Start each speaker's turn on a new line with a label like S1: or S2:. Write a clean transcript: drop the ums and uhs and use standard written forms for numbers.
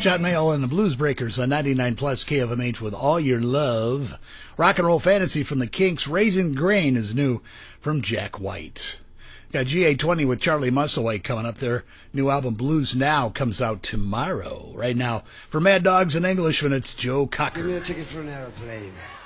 S1: John Mayall and the Blues Breakers on 99 plus KFMH with All Your Love. Rock and Roll Fantasy from the Kinks. Raising Grain is new from Jack White. Got GA20 with Charlie Musselwhite coming up. Their new album Blues Now comes out tomorrow. Right now, for Mad Dogs and Englishmen, it's Joe Cocker.
S2: Give me a ticket for an airplane.